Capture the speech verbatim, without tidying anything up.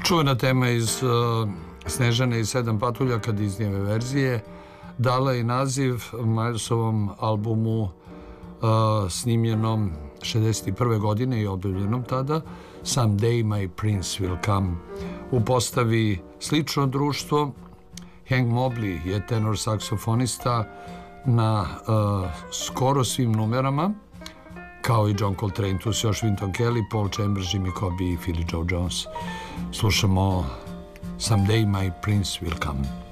Čuvena tema iz uh, Snežane i sedam patuljaka Disneyjeve verzije dala je naziv Milesovom albumu uh, snimljenom šezdeset prve godine i objavljenom tada, Someday My Prince Will Come. U postavi slično društvo, Hank Mobley je tenor saksofonista na uh, skoro svim numerama, kao i John Coltrane, tu se još Wynton Kelly, Paul Chambers, Jimmy Cobb i Philly Joe Jones. Slušamo Someday My Prince Will Come.